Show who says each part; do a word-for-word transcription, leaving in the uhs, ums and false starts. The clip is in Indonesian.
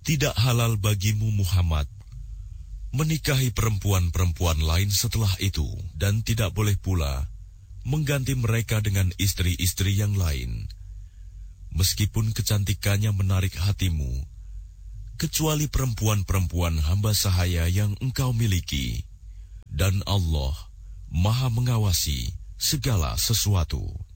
Speaker 1: Tidak halal bagimu Muhammad menikahi perempuan-perempuan lain setelah itu, dan tidak boleh pula mengganti mereka dengan istri-istri yang lain, meskipun kecantikannya menarik hatimu, kecuali perempuan-perempuan hamba sahaya yang engkau miliki, dan Allah Maha mengawasi segala sesuatu.